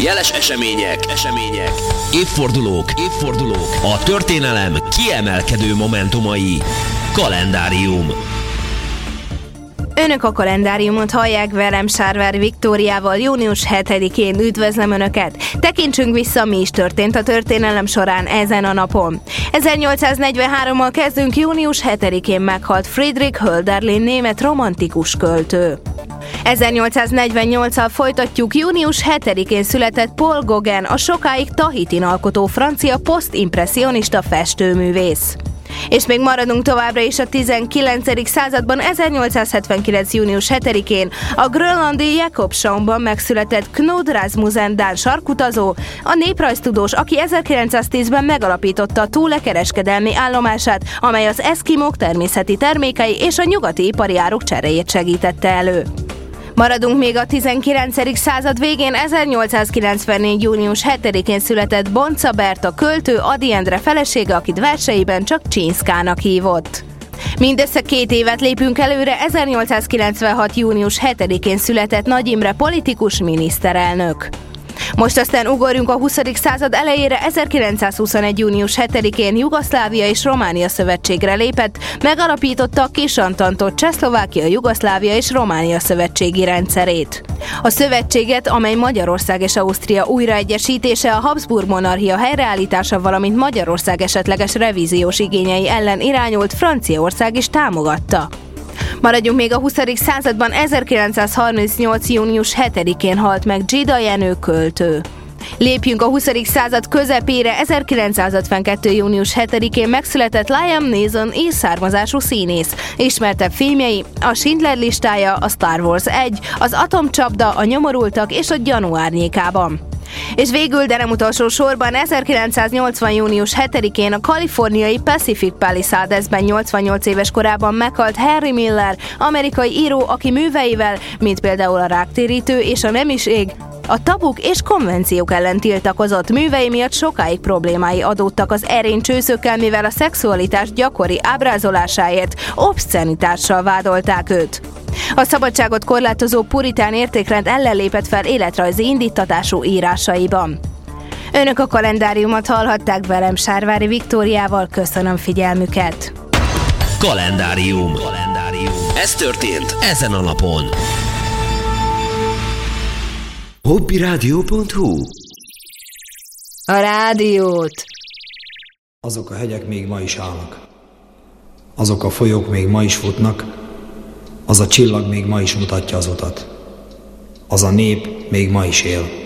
Jeles események, évfordulók, a történelem kiemelkedő momentumai. Kalendárium. Önök a kalendáriumot hallják, velem Sárvári Viktóriával. Június 7-én üdvözlöm Önöket. Tekintsünk vissza, mi is történt a történelem során ezen a napon. 1843-mal kezdünk. Június 7-én meghalt Friedrich Hölderlin, német romantikus költő. 1848-al folytatjuk. Június 7-én született Paul Gauguin, a sokáig Tahitin alkotó francia posztimpresszionista festőművész. És még maradunk továbbra is a 19. században. 1879. június 7-én a grönlandi Jakobshavnban megszületett Knud Rasmussen, dán sarkutazó, a néprajztudós, aki 1910-ben megalapította a Thule kereskedelmi állomását, amely az eszkimók természeti termékei és a nyugati ipari áruk cseréjét segítette elő. Maradunk még a 19. század végén. 1894. június 7-én született Bonca Berta költő, Ady Endre felesége, akit verseiben csak Csinszkának hívott. Mindössze 2 évet lépünk előre. 1896. június 7-én született Nagy Imre politikus, miniszterelnök. Most aztán ugorjunk a 20. század elejére. 1921. június 7-én Jugoszlávia és Románia szövetségre lépett, megalapította a Kisantantot, Csehszlovákia, Jugoszlávia és Románia szövetségi rendszerét. A szövetséget, amely Magyarország és Ausztria újraegyesítése, a Habsburg monarchia helyreállítása, valamint Magyarország esetleges revíziós igényei ellen irányult, Franciaország is támogatta. Maradjunk még a 20. században. 1938. június 7-én halt meg Dzsida Jenő költő. Lépjünk a 20. század közepére. 1952. június 7-én megszületett Liam Neeson, ír származású színész. Ismertebb filmjei a Schindler listája, a Star Wars 1, az Atomcsapda, a Nyomorultak és a Gyanú árnyékában. És végül, de nem utolsó sorban, 1980. június 7-én a kaliforniai Pacific Palisades-ben 88 éves korában meghalt Henry Miller, amerikai író, aki műveivel, mint például a Ráktérítő és a Nemiség, a tabuk és konvenciók ellen tiltakozott. Művei miatt sokáig problémái adódtak az erénycsőszökkel, mivel a szexualitás gyakori ábrázolásáért obszcenitással vádolták őt. A szabadságot korlátozó puritán értékrend ellen lépett fel életrajzi indítatású írásaiban. Önök a kalendáriumot hallhatták, velem Sárvári Viktóriával. Köszönöm figyelmüket. Kalendárium. Ez történt ezen a napon. Hobbiradio.hu. A rádiót. Azok a hegyek még ma is állnak. Azok a folyók még ma is futnak. Az a csillag még ma is mutatja az utat. Az a nép még ma is él.